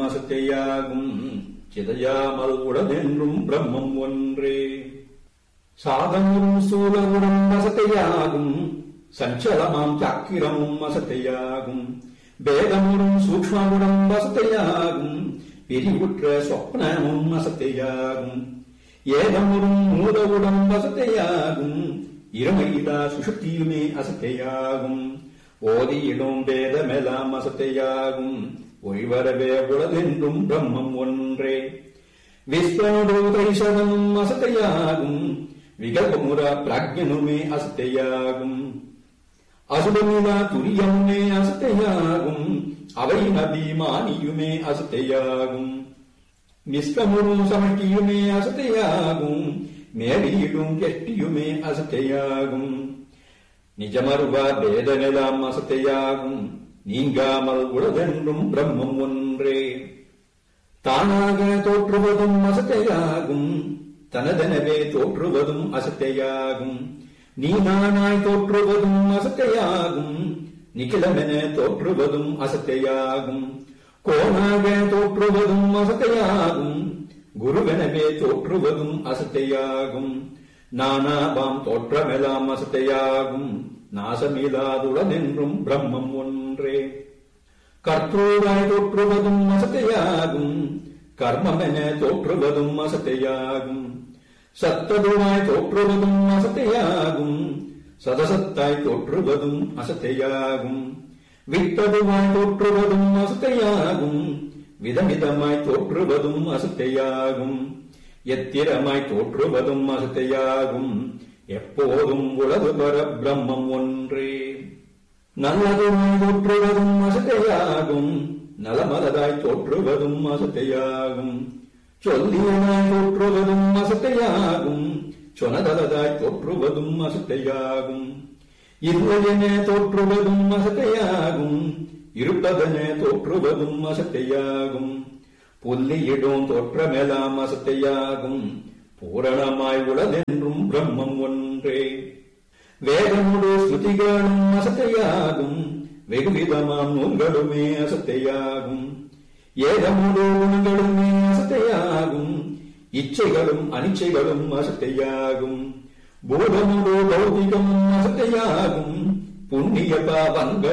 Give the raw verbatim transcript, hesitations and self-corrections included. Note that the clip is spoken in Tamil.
அசத்தையாகும் சிதையாமல் உளதென்றும் பிரம்மம் ஒன்றே. சாதமும் சூலமுடன் அசத்தையாகும் சஞ்சலமாம் சக்கிரமும் அசத்தையாகும் வேதமுடன் சூக்ஷ்மமுடன் அசத்தையாகும் பிரிவுற்ற சொப்னமும் அசத்தையாகும் ஏதமுறும் மூலவுடன் அசத்தையாகும் இருமையிலா சுஷுப்தியுமே அசத்தையாகும் ஓதியிடும் வேதமெல்லாம் அசத்தையாகும் ஒய்வரவே உளதென்றும் பிரம்மம் ஒன்றே. விஸ்வனுடு தைசதமும் அசத்தையாகும் விகல்பமுற பிராக்ஞனுமே அசத்தையாகும் அசுபமிலா துரியமுமே அசத்தையாகும் அவை நபிமானியுமே அசத்தையாகும் நிஷ்கமுறும் சமட்டியுமே அசத்தையாகும் மேலியிடும் கெட்டியுமே அசத்தையாகும் நிஜமருவா பேதமெல்லாம் அசத்தையாகும் நீங்காமல் உளதென்றும் பிரம்மம் ஒன்றே. தானாக தோற்றுவதும் அசத்தையாகும் தனதெனவே தோற்றுவதும் அசத்தையாகும் நீ நானாய் தோற்றுவதும் அசத்தையாகும் நிகிலமென தோற்றுவதும் அசத்தையாகும் கோணாக தோற்றுவதும் அசத்தையாகும் குருவெனவே தோற்றுவதும் அசத்தையாகும் நானாபாம் தோற்றமெல்லாம் அசத்தையாகும் நாசமில்லாதுளதென்றும் பிரம்மம் ஒன்றே. கர்த்தூராய் தோற்றுவதும் அசத்தையாகும் கர்மமென தோற்றுவதும் அசத்தையாகும் சத்ததுவாய் தோற்றுவதும் அசத்தையாகும் சதசத்தாய் தோற்றுவதும் அசத்தையாகும் விட்டதுவாய் தோற்றுவதும் அசத்தையாகும் விதமிதமாய் தோற்றுவதும் அசத்தையாகும் எத்திரமாய் தோற்றுவதும் அசத்தையாகும் எப்போதும் உலகு பர பிரம்மம் ஒன்றே. நல்லதுமாய் தோற்றுவதும் அசத்தையாகும் நலமலதாய் தோற்றுவதும் அசத்தையாகும் சொல்லியனாய் தோற்றுவதும் அசத்தையாகும் சொனதலதாய் தோற்றுவதும் அசத்தையாகும் இல்லையென தோற்றுவதும் அசத்தையாகும் இருப்பதென தோற்றுவதும் அசத்தையாகும் புல்லியிடும் தோற்றமெல்லாம் அசத்தையாகும் பூரணமாய் உளதென்றும் பிரம்மம் ஒன்றே. வேதமுடு ஸ்ருதிகளும் அசத்தையாகும் வெகுவிதமாம் நூல்களுமே அசத்தையாகும் ஏதமுடு குணங்களுமே அசத்தையாகும் இச்சைகளும் அனிச்சைகளும் அசத்தையாகும் பூதமுடு பௌதிகமும் அசத்தையாகும் புண்ணிய பாவங்கள்